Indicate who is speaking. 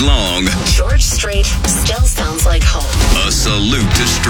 Speaker 1: long,
Speaker 2: George Strait still sounds like home.
Speaker 1: a salute to Strait.